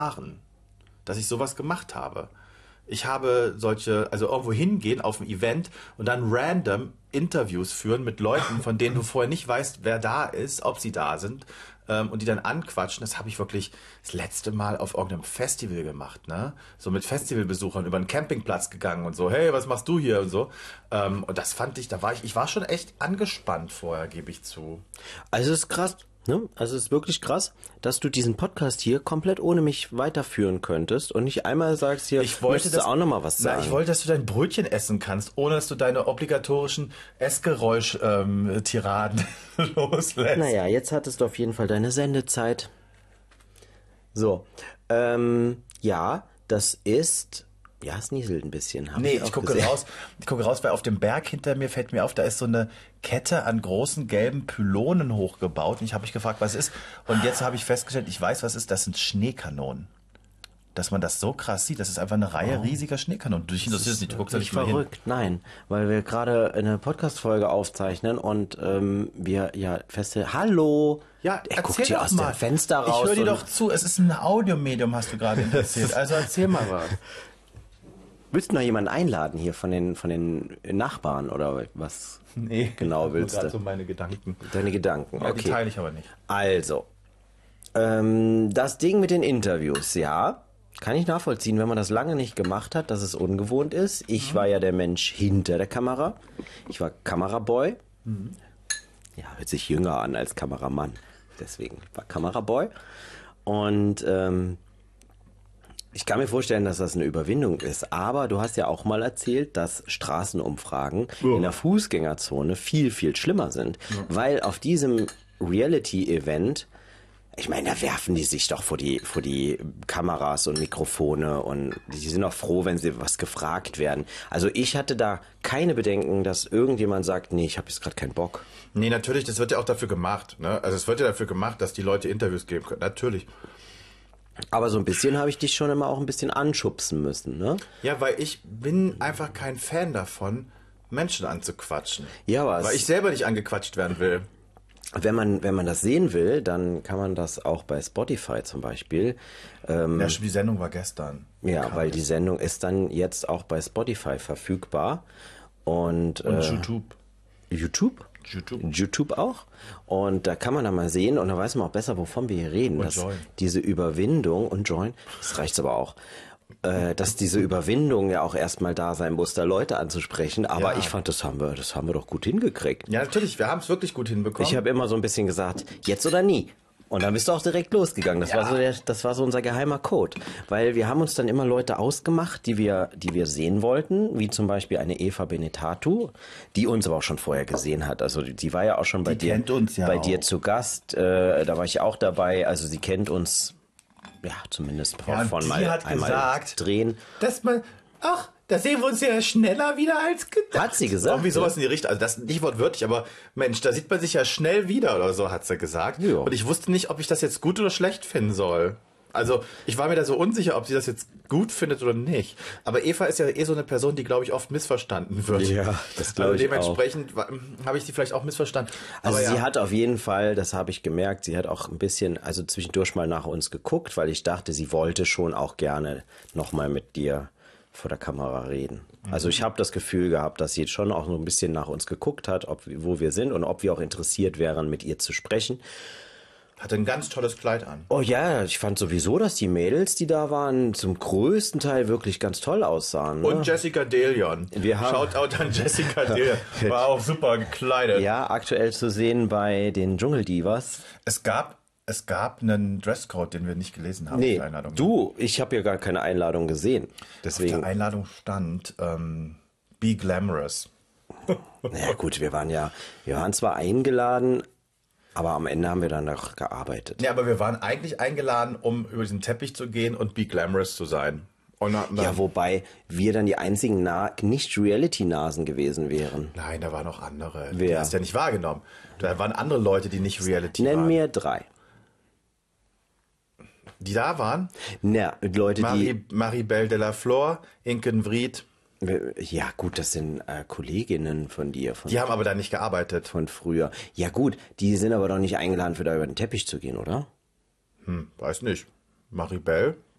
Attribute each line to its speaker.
Speaker 1: Jahren, dass ich sowas gemacht habe. Ich habe also irgendwo hingehen auf ein Event und dann random Interviews führen mit Leuten, von denen du vorher nicht weißt, wer da ist, ob sie da sind, und die dann anquatschen. Das habe ich wirklich das letzte Mal auf irgendeinem Festival gemacht, ne? So mit Festivalbesuchern über einen Campingplatz gegangen und so, hey, was machst du hier und so. Und das fand ich, ich war schon echt angespannt vorher, gebe ich zu.
Speaker 2: Also es ist krass. Ne? Also es ist wirklich krass, dass du diesen Podcast hier komplett ohne mich weiterführen könntest und nicht einmal sagst hier, möchtest du auch noch mal was sagen?
Speaker 1: Ich wollte, dass du dein Brötchen essen kannst, ohne dass du deine obligatorischen Essgeräusch-Tiraden loslässt.
Speaker 2: Naja, jetzt hattest du auf jeden Fall deine Sendezeit. So, ja, das ist... Ja, es nieselt ein bisschen.
Speaker 1: Ich gucke raus, weil auf dem Berg hinter mir fällt mir auf, da ist so eine Kette an großen gelben Pylonen hochgebaut. Und ich habe mich gefragt, was ist. Und jetzt habe ich festgestellt, ich weiß, was ist. Das sind Schneekanonen. Dass man das so krass sieht, das ist einfach eine Reihe riesiger Schneekanonen. Du interessierst es nicht, du guckst da nicht mal hin.
Speaker 2: Verrückt, nein, weil wir gerade eine Podcast-Folge aufzeichnen und wir ja feste... Hallo!
Speaker 1: Ja,
Speaker 2: er guckt hier
Speaker 1: doch
Speaker 2: aus
Speaker 1: mal.
Speaker 2: dem Fenster raus.
Speaker 1: Ich höre dir doch zu, es ist ein Audiomedium, hast du gerade erzählt. Also erzähl mal was.
Speaker 2: Willst du noch jemanden einladen hier von den Nachbarn oder was genau willst du?
Speaker 1: So meine Gedanken.
Speaker 2: Deine Gedanken, okay.
Speaker 1: Ja, die teile ich aber nicht.
Speaker 2: Also, das Ding mit den Interviews, ja, kann ich nachvollziehen, wenn man das lange nicht gemacht hat, dass es ungewohnt ist. Ich war ja der Mensch hinter der Kamera. Ich war Kameraboy. Ja, hört sich jünger an als Kameramann. Deswegen war Kameraboy. Und ich kann mir vorstellen, dass das eine Überwindung ist, aber du hast ja auch mal erzählt, dass Straßenumfragen in der Fußgängerzone viel, viel schlimmer sind, weil auf diesem Reality-Event, ich meine, da werfen die sich doch vor die Kameras und Mikrofone und die sind auch froh, wenn sie was gefragt werden. Also ich hatte da keine Bedenken, dass irgendjemand sagt, nee, ich habe jetzt gerade keinen Bock.
Speaker 1: Nee, natürlich, das wird ja auch dafür gemacht, ne? Also es wird ja dafür gemacht, dass die Leute Interviews geben können, natürlich.
Speaker 2: Aber so ein bisschen habe ich dich schon immer auch ein bisschen anschubsen müssen, ne?
Speaker 1: Ja, weil ich bin einfach kein Fan davon, Menschen anzuquatschen.
Speaker 2: Ja, was?
Speaker 1: Weil ich selber nicht angequatscht werden will.
Speaker 2: Wenn man das sehen will, dann kann man das auch bei Spotify zum Beispiel.
Speaker 1: Ja, die Sendung war gestern.
Speaker 2: Ja, weil die Sendung ist dann jetzt auch bei Spotify verfügbar. Und
Speaker 1: YouTube.
Speaker 2: YouTube auch. Und da kann man dann mal sehen und da weiß man auch besser, wovon wir hier reden. Dass diese Überwindung und Join, das reicht's aber auch, dass diese Überwindung ja auch erstmal da sein muss, da Leute anzusprechen. Aber ich fand, das haben wir doch gut hingekriegt.
Speaker 1: Ja, natürlich, wir haben es wirklich gut hinbekommen.
Speaker 2: Ich habe immer so ein bisschen gesagt, jetzt oder nie. Und dann bist du auch direkt losgegangen. Das war so unser geheimer Code. Weil wir haben uns dann immer Leute ausgemacht, die wir sehen wollten, wie zum Beispiel eine Eva Benetatu, die uns aber auch schon vorher gesehen hat. Also die war ja auch schon bei dir zu Gast. Da war ich auch dabei. Also sie kennt uns, ja, zumindest von mal einmal
Speaker 1: gesagt,
Speaker 2: drehen.
Speaker 1: Dass man, da sehen wir uns ja schneller wieder als gedacht.
Speaker 2: Hat sie gesagt.
Speaker 1: Irgendwie sowas in die Richtung. Also das nicht wortwörtlich, aber Mensch, da sieht man sich ja schnell wieder oder so, hat sie gesagt.
Speaker 2: Ja.
Speaker 1: Und ich wusste nicht, ob ich das jetzt gut oder schlecht finden soll. Also ich war mir da so unsicher, ob sie das jetzt gut findet oder nicht. Aber Eva ist ja so eine Person, die, glaube ich, oft missverstanden wird.
Speaker 2: Ja, das glaube ich
Speaker 1: dementsprechend habe ich sie vielleicht auch missverstanden.
Speaker 2: Also aber sie hat auf jeden Fall, das habe ich gemerkt, sie hat auch ein bisschen, also zwischendurch mal nach uns geguckt, weil ich dachte, sie wollte schon auch gerne nochmal mit dir vor der Kamera reden. Also ich habe das Gefühl gehabt, dass sie jetzt schon auch so ein bisschen nach uns geguckt hat, wo wir sind und ob wir auch interessiert wären, mit ihr zu sprechen.
Speaker 1: Hatte ein ganz tolles Kleid an.
Speaker 2: Oh ja, ich fand sowieso, dass die Mädels, die da waren, zum größten Teil wirklich ganz toll aussahen. Ne?
Speaker 1: Und Jessica Delion. Shoutout an Jessica Delion. War auch super gekleidet.
Speaker 2: Ja, aktuell zu sehen bei den Dschungeldivas.
Speaker 1: Es gab einen Dresscode, den wir nicht gelesen haben.
Speaker 2: Nee, ich habe ja gar keine Einladung gesehen. Deswegen.
Speaker 1: Auf der Einladung stand Be Glamorous.
Speaker 2: Naja gut, wir waren zwar eingeladen, aber am Ende haben wir dann noch gearbeitet.
Speaker 1: Ja, aber wir waren eigentlich eingeladen, um über diesen Teppich zu gehen und Be Glamorous zu sein. Und dann,
Speaker 2: ja, wobei wir dann die einzigen Nicht-Reality-Nasen gewesen wären.
Speaker 1: Nein, da waren noch andere.
Speaker 2: Wer?
Speaker 1: Du hast ja nicht wahrgenommen. Da waren andere Leute, die nicht Reality waren.
Speaker 2: Nenn mir 3.
Speaker 1: Die da waren?
Speaker 2: Na, Leute,
Speaker 1: Maribel de la Flor, Inken Vriet.
Speaker 2: Ja gut, das sind Kolleginnen von dir.
Speaker 1: Die haben aber da nicht gearbeitet.
Speaker 2: Von früher. Ja gut, die sind aber doch nicht eingeladen, für da über den Teppich zu gehen, oder?
Speaker 1: Weiß nicht. Maribel,